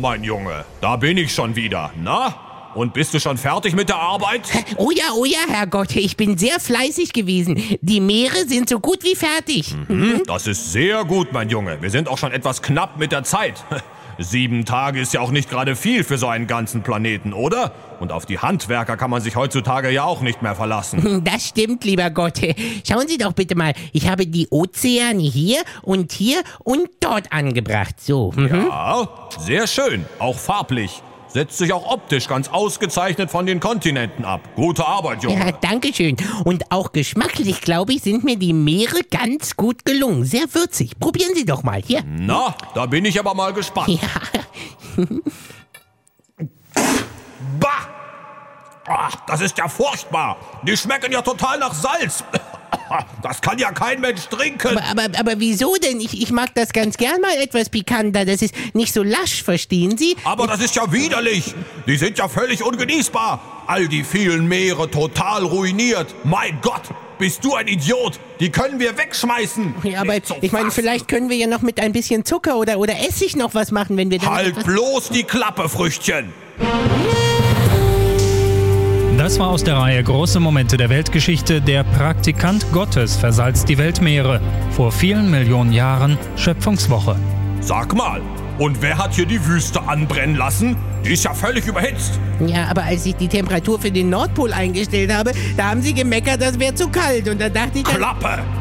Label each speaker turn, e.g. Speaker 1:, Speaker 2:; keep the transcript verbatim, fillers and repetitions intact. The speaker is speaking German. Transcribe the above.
Speaker 1: mein Junge, da bin ich schon wieder. Na? Und bist du schon fertig mit der Arbeit?
Speaker 2: Oh ja, oh ja, Herrgott, ich bin sehr fleißig gewesen. Die Meere sind so gut wie fertig.
Speaker 1: Mhm, das ist sehr gut, mein Junge. Wir sind auch schon etwas knapp mit der Zeit. Sieben Tage ist ja auch nicht gerade viel für so einen ganzen Planeten, oder? Und auf die Handwerker kann man sich heutzutage ja auch nicht mehr verlassen.
Speaker 2: Das stimmt, lieber Gott. Schauen Sie doch bitte mal, ich habe die Ozeane hier und hier und dort angebracht. So. Mhm.
Speaker 1: Ja, sehr schön, auch farblich. Setzt sich auch optisch ganz ausgezeichnet von den Kontinenten ab. Gute Arbeit, Junge.
Speaker 2: Ja, danke schön. Und auch geschmacklich, glaube ich, sind mir die Meere ganz gut gelungen. Sehr würzig. Probieren Sie doch mal. Hier.
Speaker 1: Na, da bin ich aber mal gespannt.
Speaker 2: Ja.
Speaker 1: Bah! Ach, das ist ja furchtbar. Die schmecken ja total nach Salz. Das kann ja kein Mensch trinken.
Speaker 2: Aber, aber, aber wieso denn? Ich, ich mag das ganz gern mal etwas pikanter. Das ist nicht so lasch, verstehen Sie?
Speaker 1: Aber das ist ja widerlich. Die sind ja völlig ungenießbar. All die vielen Meere total ruiniert. Mein Gott, bist du ein Idiot. Die können wir wegschmeißen.
Speaker 2: Ja, aber ich meine, vielleicht können wir ja noch mit ein bisschen Zucker oder, oder Essig noch was machen, wenn wir dann...
Speaker 1: Halt bloß die Klappe, Früchtchen.
Speaker 3: Das war aus der Reihe Große Momente der Weltgeschichte. Der Praktikant Gottes versalzt die Weltmeere. Vor vielen Millionen Jahren Schöpfungswoche.
Speaker 1: Sag mal, und wer hat hier die Wüste anbrennen lassen? Die ist ja völlig überhitzt.
Speaker 2: Ja, aber als ich die Temperatur für den Nordpol eingestellt habe, da haben Sie gemeckert, das wäre zu kalt. Und da dachte ich... Dann,
Speaker 1: Klappe!